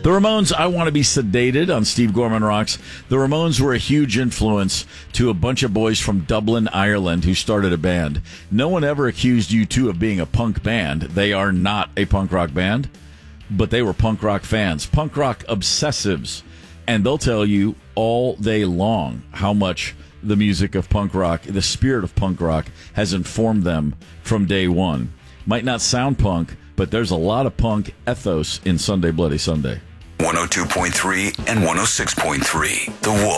The Ramones, I Want to Be Sedated on Steve Gorman Rocks. The Ramones were a huge influence to a bunch of boys from Dublin, Ireland, who started a band. No one ever accused U2 of being a punk band. They are not a punk rock band, but they were punk rock fans, punk rock obsessives. And they'll tell you all day long how much the music of punk rock, the spirit of punk rock, has informed them from day one. Might not sound punk, but there's a lot of punk ethos in Sunday Bloody Sunday. 102.3 and 106.3, The Wolf.